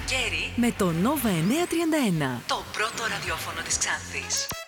καλοκαίρι με το Nova 931. Το πρώτο ραδιόφωνο της Ξάνθης.